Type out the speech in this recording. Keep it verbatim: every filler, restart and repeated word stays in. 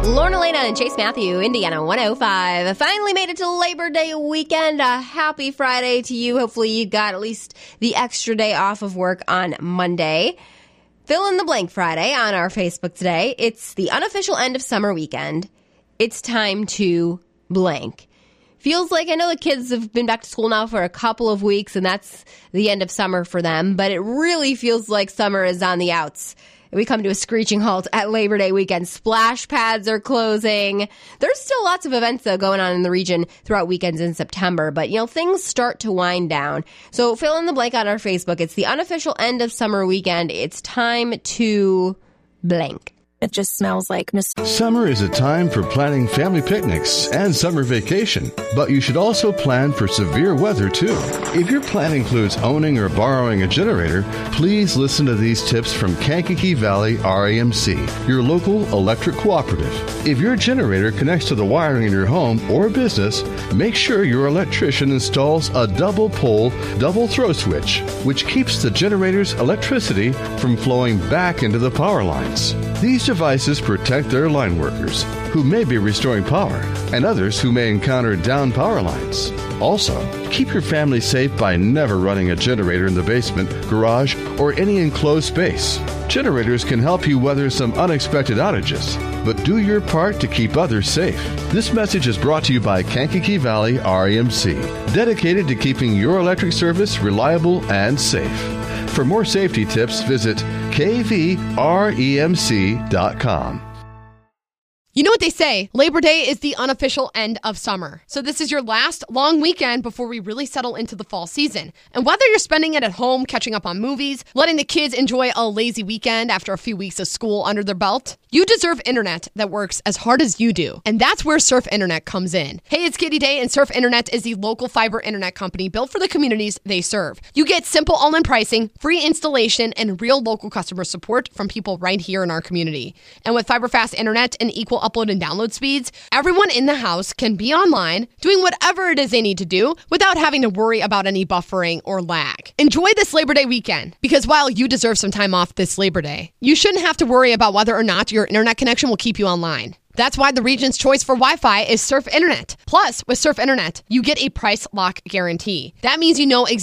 Lorna Lena and Chase Matthew, Indiana one oh five. Finally made it to Labor Day weekend. A happy Friday to you. Hopefully you got at least the extra day off of work on Monday. Fill in the blank Friday on our Facebook today. It's the unofficial end of summer weekend. It's time to blank. Feels like, I know the kids have been back to school now for a couple of weeks, and that's the end of summer for them, but it really feels like summer is on the outs. We come to a screeching halt at Labor Day weekend. Splash pads are closing. There's still lots of events, though, going on in the region throughout weekends in September. But, you know, things start to wind down. So fill in the blank on our Facebook. It's the unofficial end of summer weekend. It's time to blank. It just smells like nostalgia. Summer is a time for planning family picnics and summer vacation, but you should also plan for severe weather too. If your plan includes owning or borrowing a generator, please listen to these tips from Kankakee Valley R A M C, your local electric cooperative. If your generator connects to the wiring in your home or business, make sure your electrician installs a double pole, double throw switch, which keeps the generator's electricity from flowing back into the power lines. These devices protect their line workers, who may be restoring power, and others who may encounter down power lines. Also, keep your family safe by never running a generator in the basement, garage, or any enclosed space. Generators can help you weather some unexpected outages, but do your part to keep others safe. This message is brought to you by Kankakee Valley R A M C, dedicated to keeping your electric service reliable and safe. For more safety tips, visit K V R E M C dot com. You know what they say, Labor Day is the unofficial end of summer. So this is your last long weekend before we really settle into the fall season. And whether you're spending it at home, catching up on movies, letting the kids enjoy a lazy weekend after a few weeks of school under their belt, you deserve internet that works as hard as you do. And that's where Surf Internet comes in. Hey, it's Katie Day, and Surf Internet is the local fiber internet company built for the communities they serve. You get simple all-in pricing, free installation, and real local customer support from people right here in our community. And with fiber fast internet and equal upload and download speeds, everyone in the house can be online doing whatever it is they need to do without having to worry about any buffering or lag. Enjoy this Labor Day weekend, because while you deserve some time off this Labor Day, you shouldn't have to worry about whether or not your internet connection will keep you online. That's why the region's choice for Wi-Fi is Surf Internet. Plus, with Surf Internet, you get a price lock guarantee. That means you know exactly